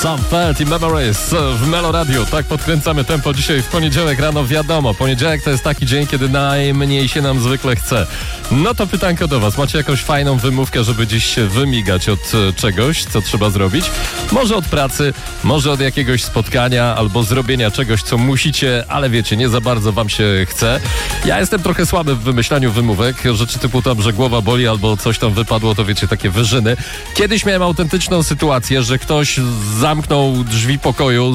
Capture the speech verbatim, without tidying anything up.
Sam Felt i Memories w Melo Radio. Tak podkręcamy tempo dzisiaj w poniedziałek rano. Wiadomo, poniedziałek to jest taki dzień, kiedy najmniej się nam zwykle chce. No to pytanko do was. Macie jakąś fajną wymówkę, żeby dziś się wymigać od czegoś, co trzeba zrobić? Może od pracy, może od jakiegoś spotkania albo zrobienia czegoś, co musicie, ale wiecie, nie za bardzo wam się chce. Ja jestem trochę słaby w wymyślaniu wymówek. Rzeczy typu tam, że głowa boli albo coś tam wypadło, to wiecie, takie wyżyny. Kiedyś miałem autentyczną sytuację, że ktoś zamknął drzwi pokoju,